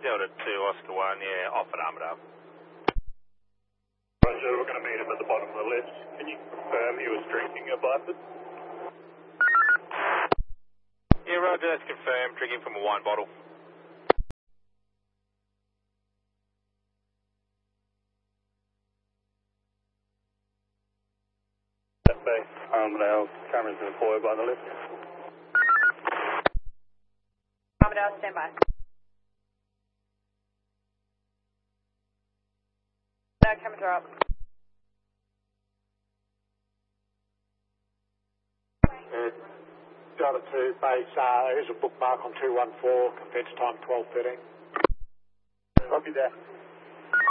Delta 2, Oscar 1, yeah, off at Armadale. Roger, we're going to meet him at the bottom of the list. Can you confirm he was drinking at Blyford? Yeah, Roger, that's confirmed, drinking from a wine bottle. Base, Armadale, cameras employed by the lift. Armadale, stand by. No, cameras are up. Delta 2 base, is a bookmark on 214, compared to time 12:13. Copy that.